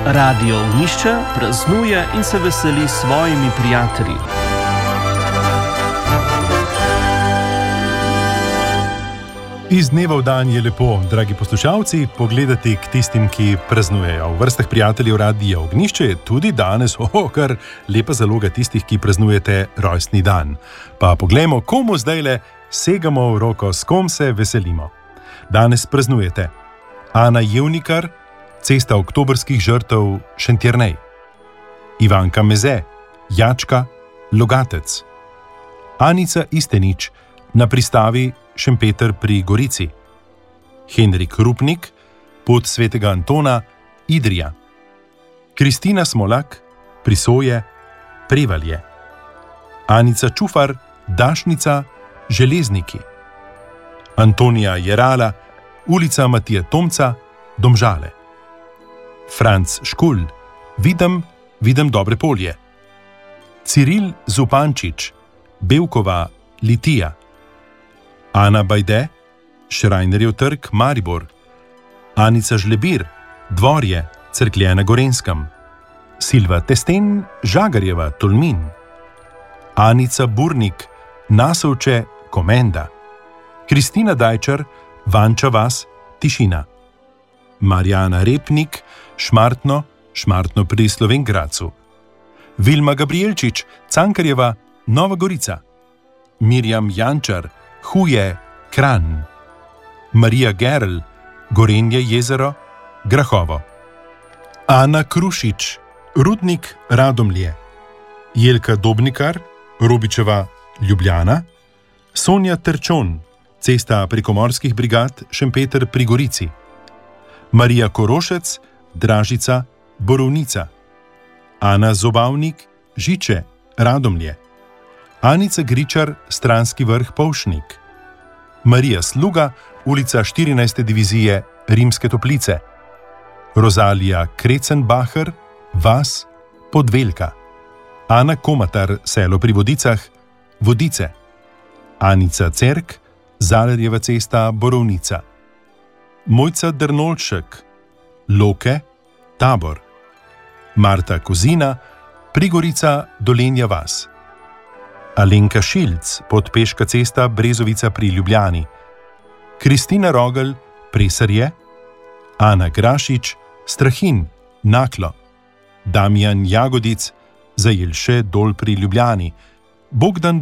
Radio Ognjišče praznuje in se veseli s svojimi prijatelji. Iz dneva v dan je lepo, dragi poslušalci, pogledati k tistim, ki praznujejo. V vrstah prijateljev Radia Ognjišče je tudi danes, kar lepa zaloga tistih, ki praznujete rojstni dan. Pa poglejmo, komu zdajle segamo v roko, s kom se veselimo. Danes praznujete Ana Jevnikar, Cesta oktobrskih žrtev Šentjernej, Ivanka Meze, Jačka, Logatec, Anica Istenič, na pristavi Šempeter pri Gorici, Henrik Rupnik, Pot svetega Antona, Idrija, Kristina Smolak, Prisoje, Prevalje, Anica Čufar, Dašnica, Železniki, Antonija Jerala, Ulica Matije Tomca, Domžale, Franc Škulj, Vidim dobre polje, Ciril Zupančič, Bevkova, Litija, Ana Bajde, Šrajnerjev trg, Maribor, Anica Žlebir, Dvorje, Cerklje na Gorenskem, Silva Testen, Žagarjeva, Tolmin, Anica Burnik, Nasovče, Komenda, Kristina Dajčar, Vanča vas, Tišina, Marjana Repnik, Šmartno pri Slovenj-Gradcu, Vilma Gabrielčič, Cankarjeva, Nova Gorica, Mirjam Jančar, Huje, Kranj, Marija Gerl, Gorenje jezero, Grahovo, Ana Krušič, Rudnik, Radomlje, Jelka Dobnikar, Robičeva, Ljubljana, Sonja Terčon, Cesta prekomorskih brigad, Šempeter pri Gorici, Marija Korošec, Dražica, Borovnica, Ana Zobavnik, Žiče, Radomlje, Anica Gričar, Stranski vrh, Povšnik, Marija Sluga, ulica 14. divizije, Rimske Toplice, Rozalija Krecenbacher, vas, Podvelka, Ana Komatar, selo pri Vodicah, Vodice, Anica Cerk, Zalerjeva cesta, Borovnica, Mojca Drnolšek, Loke, Tabor, Marta Kozina, Prigorica, Dolenja vas, Alenka Šilc, Podpeška cesta, Brezovica pri Ljubljani, Kristina Rogel, Presarje, Ana Grašič, Strahin, Naklo, Damjan Jagodic, Zajelše, Dol pri Ljubljani, Bogdan